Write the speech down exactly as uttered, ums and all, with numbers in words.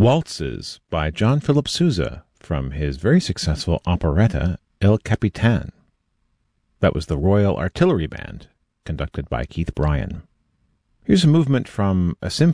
Waltzes by John Philip Sousa from his very successful operetta El Capitan. That was the Royal Artillery Band, conducted by Keith Bryan. Here's a movement from a symphony